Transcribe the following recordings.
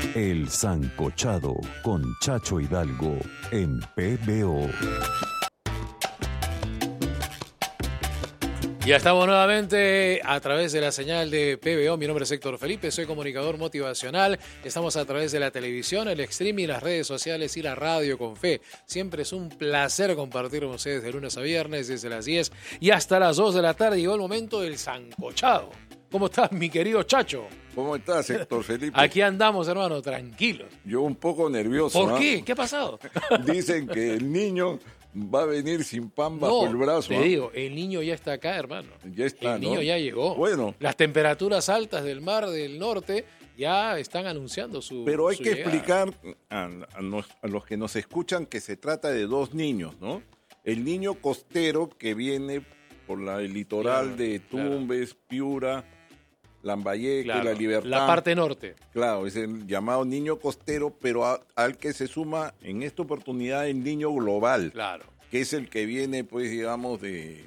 El Sancochado con Chacho Hidalgo en PBO. Ya estamos nuevamente a través de la señal de PBO. Mi nombre es Héctor Felipe, soy comunicador motivacional. Estamos a través de la televisión, el streaming, las redes sociales y la radio con fe. Siempre es un placer compartir con ustedes de lunes a viernes desde las 10 y hasta las 2 de la tarde. Llegó el momento del sancochado. ¿Cómo estás, mi querido Chacho? ¿Cómo estás, Héctor Felipe? Aquí andamos, hermano, tranquilos. Yo un poco nervioso. ¿Por qué? ¿Qué ha pasado? Dicen que el niño va a venir sin pan bajo el brazo. Te digo, el niño ya está acá, hermano. Ya está, el niño ya llegó. Bueno. Las temperaturas altas del mar del norte ya están anunciando su Pero hay su que llegada. explicar a los que nos escuchan que se trata de dos niños, ¿no? El niño costero que viene por el litoral de Tumbes, Piura, Lambayeque, La Libertad. La parte norte. Claro, es el llamado niño costero, pero al que se suma en esta oportunidad el niño global. Claro. Que es el que viene, pues, digamos, del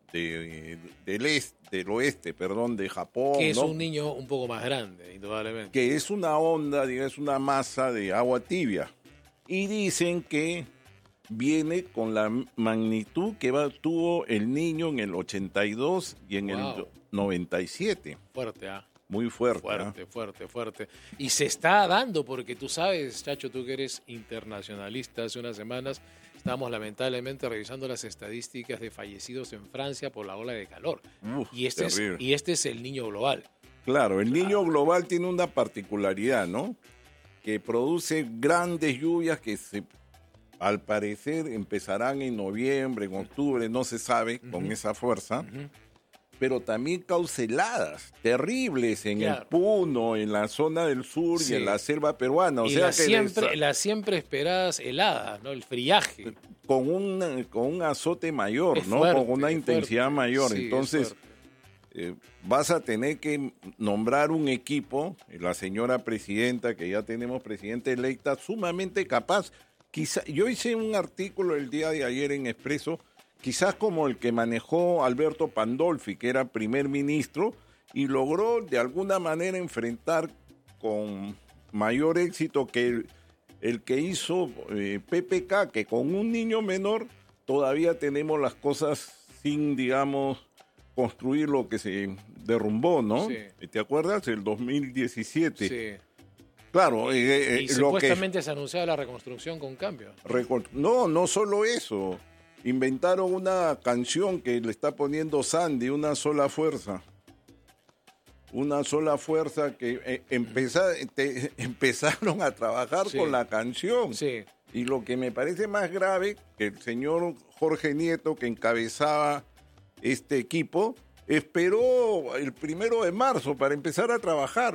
oeste, de Japón. Que es ¿no? un niño un poco más grande, indudablemente. Que es una onda, digamos, es una masa de agua tibia. Y dicen que viene con la magnitud que tuvo el niño en el 82 y en el 97. Fuerte, ¿ah? Muy fuerte. Fuerte. Y se está dando, porque tú sabes, Chacho, tú que eres internacionalista, hace unas semanas estábamos lamentablemente revisando las estadísticas de fallecidos en Francia por la ola de calor. Y este es el niño global. Claro, el niño global tiene una particularidad, ¿no? Que produce grandes lluvias que al parecer empezarán en noviembre, en octubre, no se sabe con esa fuerza. Pero también causa heladas terribles en el Puno, en la zona del sur y en la selva peruana. O sea las siempre esperadas heladas, ¿no? El friaje. Con un azote mayor, ¿no? Fuerte, con una intensidad mayor. Sí, entonces, vas a tener que nombrar un equipo, la señora presidenta, que ya tenemos presidenta electa, sumamente capaz. Yo hice un artículo el día de ayer en Expreso, quizás como el que manejó Alberto Pandolfi, que era primer ministro, y logró de alguna manera enfrentar con mayor éxito que el que hizo PPK, que con un niño menor todavía tenemos las cosas sin, digamos, construir lo que se derrumbó, ¿no? Sí. ¿Te acuerdas? El 2017. Sí. Claro. Y supuestamente se anunciaba la reconstrucción con cambio. No solo eso. Inventaron una canción que le está poniendo Sandy, Una Sola Fuerza. Una Sola Fuerza que empezaron a trabajar con la canción. Sí. Y lo que me parece más grave, que el señor Jorge Nieto, que encabezaba este equipo, esperó el 1 de marzo para empezar a trabajar.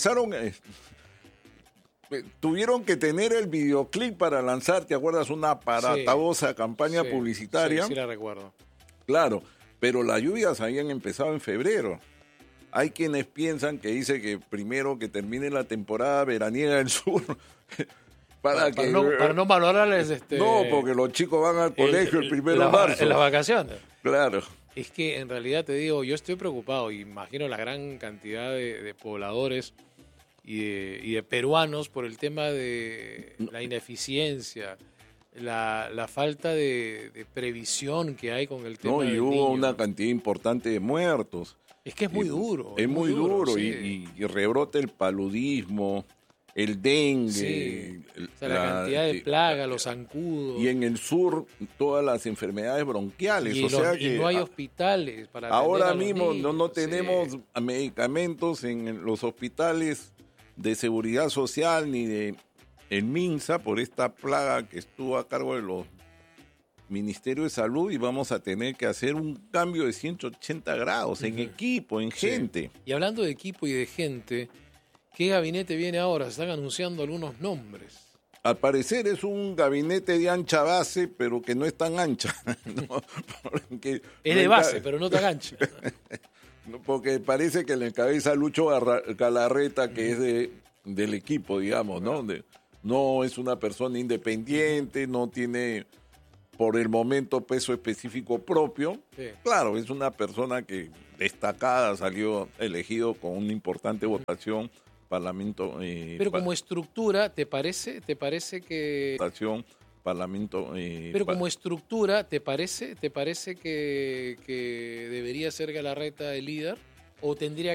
Tuvieron que tener el videoclip para lanzar, ¿te acuerdas? Una aparatosa campaña publicitaria. Sí, la recuerdo. Claro, pero las lluvias habían empezado en febrero. Hay quienes piensan que dice que primero que termine la temporada veraniega del sur. para no valorarles No, porque los chicos van al colegio el 1 de marzo. En las vacaciones. Claro. Es que en realidad te digo, yo estoy preocupado, imagino la gran cantidad de pobladores y de peruanos por el tema de la ineficiencia, la falta de previsión que hay con el tema del hubo niño. Una cantidad importante de muertos. Es que es muy duro. Es muy duro sí. y rebrota el paludismo, el dengue. Sí. La cantidad de plaga, los zancudos. Y en el sur, todas las enfermedades bronquiales. Y no hay hospitales para ahora atender a los mismo niños. no tenemos medicamentos en los hospitales de seguridad social ni de el MINSA por esta plaga que estuvo a cargo de los Ministerios de Salud, y vamos a tener que hacer un cambio de 180 grados en equipo, en gente. Y hablando de equipo y de gente, ¿qué gabinete viene ahora? Se están anunciando algunos nombres. Al parecer es un gabinete de ancha base, pero que no es tan ancha. ¿no? Es de base, pero no tan ancha. Porque parece que le encabeza Lucho Galarreta, que es del equipo, digamos, ¿no? No es una persona independiente, no tiene por el momento peso específico propio. Sí. Claro, es una persona que destacada, salió elegido con una importante votación Parlamento. Pero como estructura, ¿te parece que... Parlamento. Pero como estructura, ¿te parece que debería ser Galarreta el líder? ¿O tendría